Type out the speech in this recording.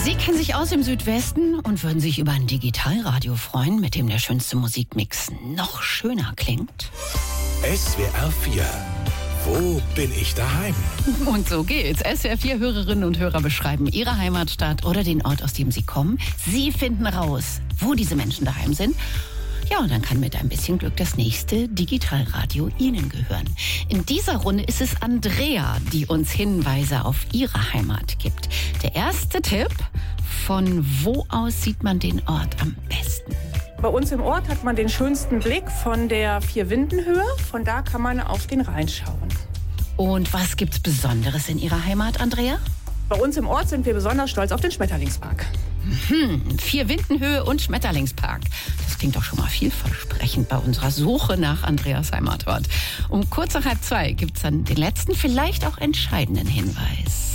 Sie kennen sich aus im Südwesten und würden sich über ein Digitalradio freuen, mit dem der schönste Musikmix noch schöner klingt. SWR 4. Wo bin ich daheim? Und so geht's. SWR 4 Hörerinnen und Hörer beschreiben ihre Heimatstadt oder den Ort, aus dem sie kommen. Sie finden raus, wo diese Menschen daheim sind. Ja, und dann kann mit ein bisschen Glück das nächste Digitalradio Ihnen gehören. In dieser Runde ist es Andrea, die uns Hinweise auf ihre Heimat gibt. Der erste Tipp: Von wo aus sieht man den Ort am besten? Bei uns im Ort hat man den schönsten Blick von der Vierwindenhöhe. Von da kann man auf den Rhein schauen. Und was gibt's Besonderes in Ihrer Heimat, Andrea? Bei uns im Ort sind wir besonders stolz auf den Schmetterlingspark. Vierwindenhöhe und Schmetterlingspark. Das klingt doch schon mal vielversprechend bei unserer Suche nach Andreas Heimatort. Um kurz nach 1:30 gibt's dann den letzten, vielleicht auch entscheidenden Hinweis.